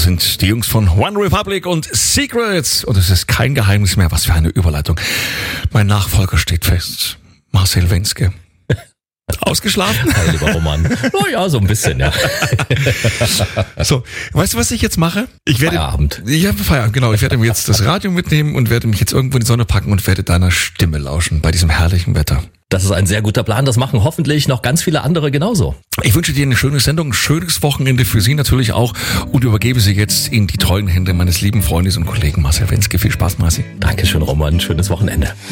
sind die Jungs von One Republic und Secrets. Und es ist kein Geheimnis mehr. Was für eine Überleitung. Mein Nachfolger steht fest. Marcel Wenzke. Ausgeschlafen? Hi, lieber Roman. Oh ja, so ein bisschen, ja. So, weißt du, was ich jetzt mache? Feierabend. Ja, Feierabend, genau. Ich werde mir jetzt das Radio mitnehmen und werde mich jetzt irgendwo in die Sonne packen und werde deiner Stimme lauschen bei diesem herrlichen Wetter. Das ist ein sehr guter Plan. Das machen hoffentlich noch ganz viele andere genauso. Ich wünsche dir eine schöne Sendung, ein schönes Wochenende für Sie natürlich auch und übergebe Sie jetzt in die treuen Hände meines lieben Freundes und Kollegen Marcel Wenzke. Viel Spaß, Marci. Dankeschön, Roman. Schönes Wochenende.